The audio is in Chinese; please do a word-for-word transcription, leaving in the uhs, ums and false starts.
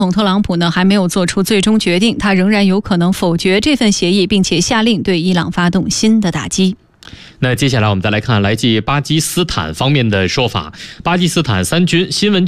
总特朗普呢还没有做出最终决定，他仍然有可能否决这份协议，并且下令对伊朗发动新的打击。 那接下来我们再来看来自巴基斯坦方面的说法。巴基斯坦三军新闻